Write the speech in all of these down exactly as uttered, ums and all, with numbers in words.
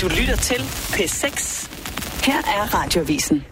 Du lytter til P seks. Her er Radioavisen.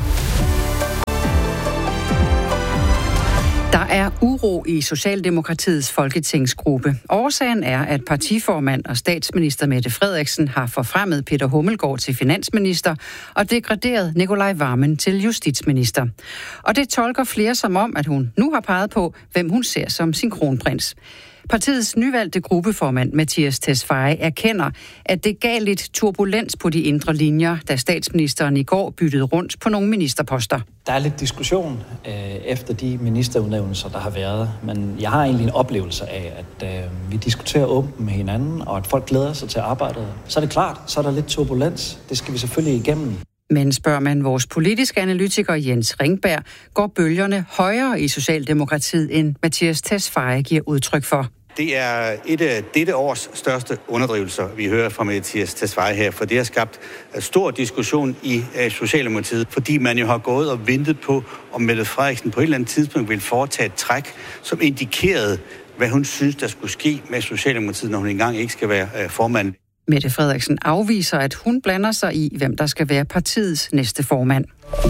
Der er uro i Socialdemokratiets folketingsgruppe. Årsagen er, at partiformand og statsminister Mette Frederiksen har forfremmet Peter Hummelgaard til finansminister og degraderet Nicolai Wammen til justitsminister. Og det tolker flere som om, at hun nu har peget på, hvem hun ser som sin kronprins. Partiets nyvalgte gruppeformand Mattias Tesfaye erkender, at det gav lidt turbulens på de indre linjer, da statsministeren i går byttede rundt på nogle ministerposter. Der er lidt diskussion øh, efter de ministerudnævnelser, der har været, men jeg har egentlig en oplevelse af, at øh, vi diskuterer åbent med hinanden, og at folk glæder sig til arbejdet. Så er det klart, så er der lidt turbulens. Det skal vi selvfølgelig igennem. Men spørger man vores politiske analytiker Jens Ringberg, går bølgerne højere i Socialdemokratiet, end Mattias Tesfaye giver udtryk for. Det er et af dette års største underdrivelser, vi hører fra Mattias Tesfaye her, for det har skabt stor diskussion i Socialdemokratiet, fordi man jo har gået og ventet på, om Mette Frederiksen på et eller andet tidspunkt vil foretage et træk, som indikerede, hvad hun synes, der skulle ske med Socialdemokratiet, når hun engang ikke skal være formand. Mette Frederiksen afviser, at hun blander sig i, hvem der skal være partiets næste formand.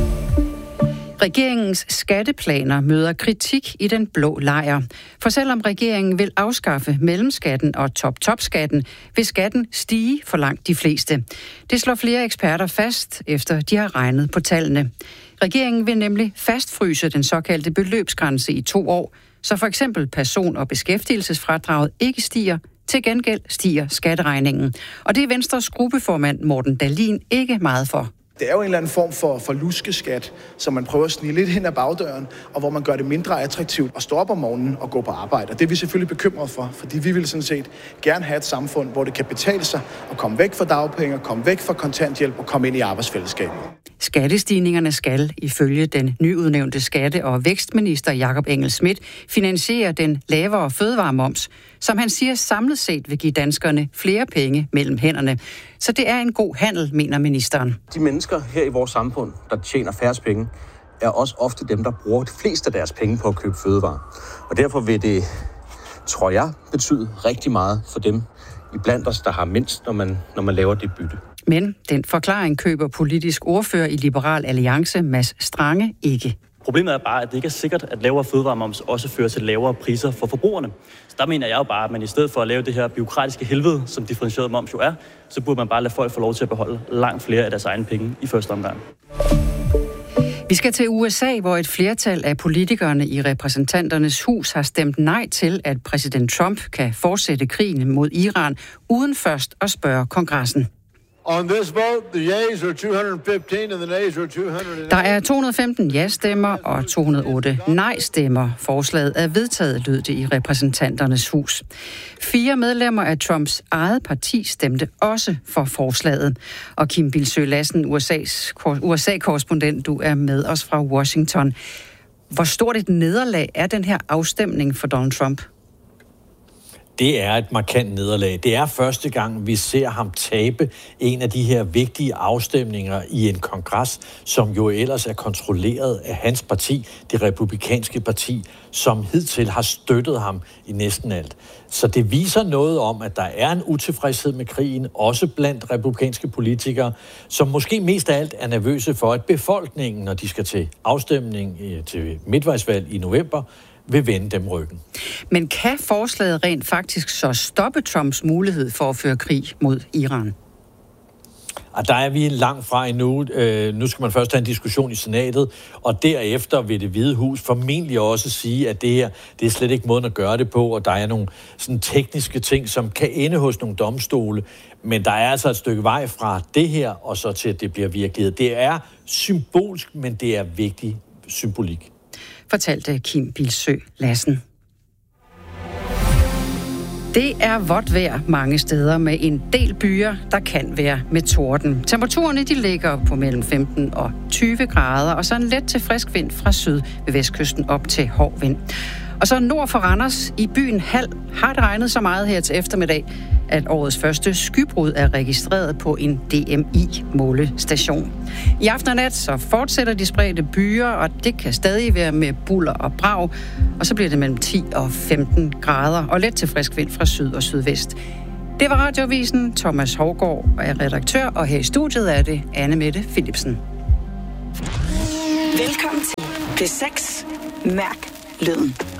Regeringens skatteplaner møder kritik i den blå lejr. For selvom regeringen vil afskaffe mellemskatten og top-top-skatten, vil skatten stige for langt de fleste. Det slår flere eksperter fast, efter de har regnet på tallene. Regeringen vil nemlig fastfryse den såkaldte beløbsgrænse i to år, så for eksempel person- og beskæftigelsesfradraget ikke stiger. Til gengæld stiger skatteregningen. Og det er Venstres gruppeformand Morten Dahlin ikke meget for. Det er jo en eller anden form for, for luskeskat, som man prøver at snige lidt hen ad bagdøren, og hvor man gør det mindre attraktivt at stå op om morgenen og gå på arbejde. Og det er vi selvfølgelig bekymret for, fordi vi vil sådan set gerne have et samfund, hvor det kan betale sig at komme væk fra dagpenge, komme væk fra kontanthjælp og komme ind i arbejdsfællesskabet. Skattestigningerne skal, ifølge den nyudnævnte skatte- og vækstminister Jakob Engel-Schmidt, finansiere den lavere fødevaremoms, som han siger samlet set vil give danskerne flere penge mellem hænderne. Så det er en god handel, mener ministeren. De mennesker her i vores samfund, der tjener færrest penge, er også ofte dem, der bruger de fleste af deres penge på at købe fødevarer. Og derfor vil det, tror jeg, betyde rigtig meget for dem iblandt os, der har mindst, når man, når man laver det bytte. Men den forklaring køber politisk ordfører i Liberal Alliance, Mads Strange, ikke. Problemet er bare, at det ikke er sikkert, at lavere fødevaremoms også fører til lavere priser for forbrugerne. Så der mener jeg jo bare, at man i stedet for at lave det her bureaukratiske helvede, som differentieret moms jo er, så burde man bare lade folk få lov til at beholde langt flere af deres egne penge i første omgang. Vi skal til U S A, hvor et flertal af politikerne i repræsentanternes hus har stemt nej til, at præsident Trump kan fortsætte krigen mod Iran, uden først at spørge kongressen. On this vote, the yeas are to hundrede og femten and the nays are to hundrede og nitten. Der er to hundrede og femten ja-stemmer og to hundrede og otte nej-stemmer. Forslaget er vedtaget, lød det i repræsentanternes hus. Fire medlemmer af Trumps eget parti stemte også for forslaget. Og Kim Bildsøe Lassen, U S A's, U S A-korrespondent, du er med os fra Washington. Hvor stort et nederlag er den her afstemning for Donald Trump? Det er et markant nederlag. Det er første gang, vi ser ham tabe en af de her vigtige afstemninger i en kongres, som jo ellers er kontrolleret af hans parti, det republikanske parti, som hidtil har støttet ham i næsten alt. Så det viser noget om, at der er en utilfredshed med krigen, også blandt republikanske politikere, som måske mest af alt er nervøse for, at befolkningen, når de skal til afstemning til midtvejsvalg i november, vil vende dem ryggen. Men kan forslaget rent faktisk så stoppe Trumps mulighed for at føre krig mod Iran? Og der er vi langt fra endnu. Øh, nu skal man først have en diskussion i senatet, og derefter vil Det Hvide Hus formentlig også sige, at det her, det er slet ikke måden at gøre det på, og der er nogle sådan tekniske ting, som kan ende hos nogle domstole. Men der er altså et stykke vej fra det her, og så til, at det bliver virkelighed. Det er symbolsk, men det er vigtig symbolik. Fortalte Kim Bildsøe Lassen. Det er vådt vejr mange steder med en del byer, der kan være med torden. Temperaturerne de ligger på mellem femten og tyve grader, og så en let til frisk vind fra syd ved vestkysten op til hård vind. Og så nord for Randers i byen Hald har det regnet så meget her til eftermiddag, at årets første skybrud er registreret på en D M I-målestation. I aften og nat så fortsætter de spredte byer, og det kan stadig være med buller og brag, og så bliver det mellem ti og femten grader, og let til frisk vind fra syd og sydvest. Det var Radioavisen. Thomas Hovgaard er redaktør, og her i studiet er det Anne Mette Philipsen. Velkommen til P seks. Mærk lyden.